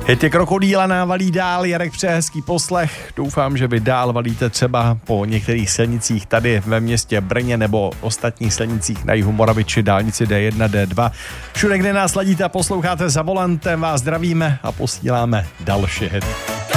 Hity Krokodýla návalí dál, Jarek přeje hezký poslech. Doufám, že vy dál valíte třeba po některých silnicích tady ve městě Brně nebo ostatních silnicích na jihu Moravy či dálnici D1, D2. Všude, kde nás ladíte a posloucháte za volantem, vás zdravíme a posíláme další hity.